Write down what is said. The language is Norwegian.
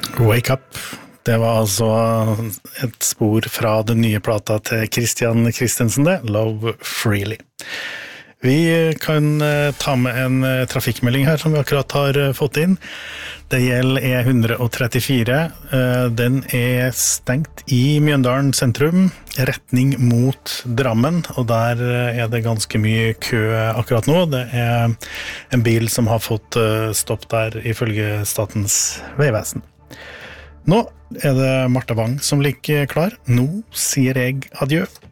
Wake Up. Det var altså et spor fra den nye plata til Christian Christensen, det, Love Freely. Vi kan ta med en trafikkmelding her som vi akkurat har fått inn. Det gjelder E134. Den stengt i Mjøndalen sentrum, retning mot Drammen, og der det ganske mye kø akkurat nå. Det en bil som har fått stopp der ifølge Statens vegvesen. Nå det Martha Bang som ligger klar. Nå sier jeg adjø.